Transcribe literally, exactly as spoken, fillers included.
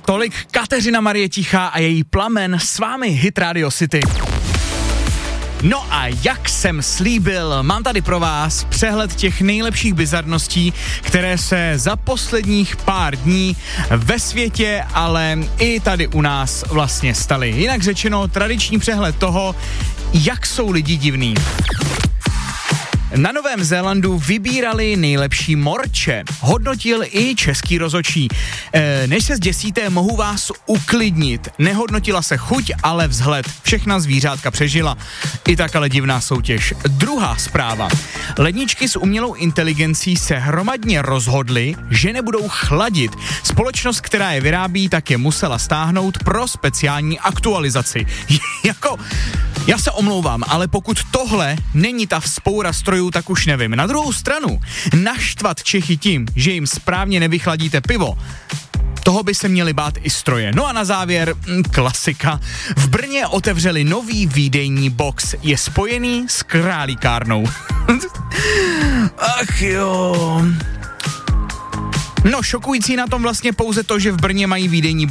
Tolik Kateřina Marie Tichá a její Plamen, s vámi Hit Radio City. No a jak jsem slíbil, mám tady pro vás přehled těch nejlepších bizarností, které se za posledních pár dní ve světě, ale i tady u nás vlastně staly. Jinak řečeno, tradiční přehled toho, jak jsou lidi divní. Na Novém Zélandu vybírali nejlepší morče. Hodnotil i český rozhodčí. E, než se zděsíte, mohu vás uklidnit. Nehodnotila se chuť, ale vzhled. Všechna zvířátka přežila. I tak ale divná soutěž. Druhá zpráva. Ledničky s umělou inteligencí se hromadně rozhodly, že nebudou chladit. Společnost, která je vyrábí, tak je musela stáhnout pro speciální aktualizaci. Jako... Já se omlouvám, ale pokud tohle není ta vzpoura strojů, tak už nevím. Na druhou stranu, naštvat Čechy tím, že jim správně nevychladíte pivo, toho by se měli bát i stroje. No a na závěr, klasika. V Brně otevřeli nový výdejní box. Je spojený s králíkárnou. Ach jo... No, šokující na tom vlastně pouze to, že v Brně mají výdejní